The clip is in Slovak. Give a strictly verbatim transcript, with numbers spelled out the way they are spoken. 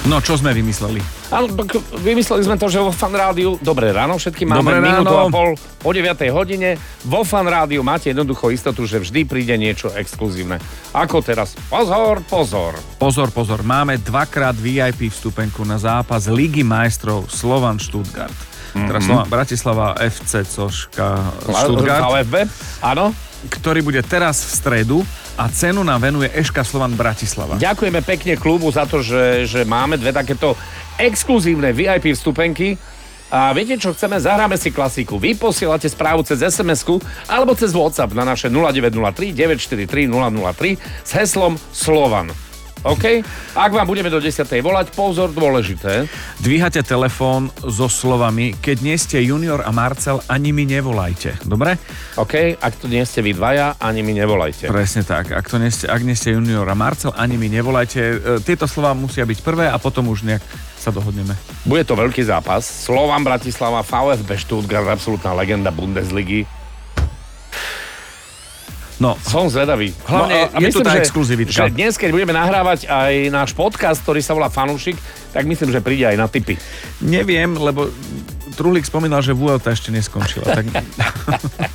No, čo sme vymysleli? Áno, vymysleli sme to, že vo Fan Rádiu, dobré ráno, všetky máme Dobré minútu ráno. a pol po deviatej hodine. Vo Fan Rádiu máte jednoducho istotu, že vždy príde niečo exkluzívne. Ako teraz? Pozor, pozor. Pozor, pozor, máme dvakrát vé í pé vstupenku na zápas Ligy majstrov Slovan Stuttgart. Mm-hmm. Teraz Slovan Bratislava ef cé Coška Stuttgart. vé ef bé, áno. Ktorý bude teraz v stredu a cenu nám venuje eška Slovan Bratislava. Ďakujeme pekne klubu za to, že, že máme dve takéto exkluzívne vé í pé vstupenky. A viete, čo chceme? Zahráme si klasiku. Vy posielate správu cez es em esku alebo cez WhatsApp na naše nula deväť nula tri deväť štyri tri nula nula tri s heslom Slovan. OK? Ak vám budeme do desiatej volať, pozor, dôležité. Dvíhate telefón so slovami: keď nie ste Junior a Marcel, ani mi nevolajte. Dobre? OK? Ak to nie ste vy dvaja, ani mi nevolajte. Presne tak. Ak, to nie ste, ak nie ste Junior a Marcel, ani mi nevolajte. E, tieto slova musia byť prvé a potom už nejak sa dohodneme. Bude to veľký zápas. Slovan Bratislava, vé ef bé Stuttgart, absolútna legenda Bundesligy. No, som zvedavý. Hlavne no, a, a je myslím, tu tá že, exkluzivitka. že dnes, keď budeme nahrávať aj náš podcast, ktorý sa volá Fanúšik, tak myslím, že príde aj na tipy. Neviem, lebo Truhlík spomínal, že Vuelta ešte neskončila. Tak...